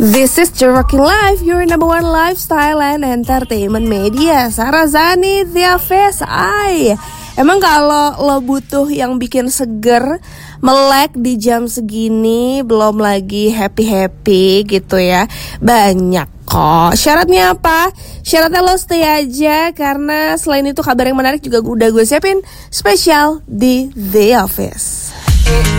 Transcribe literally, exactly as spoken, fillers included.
This is The Rocking Life, your number one lifestyle and entertainment media. Sarah Zani, The Office. Ay, emang kalau lo butuh yang bikin seger, melek di jam segini, belum lagi happy-happy gitu ya, banyak kok. Syaratnya apa? Syaratnya lo stay aja, karena selain itu kabar yang menarik juga udah gue siapin spesial di The Office.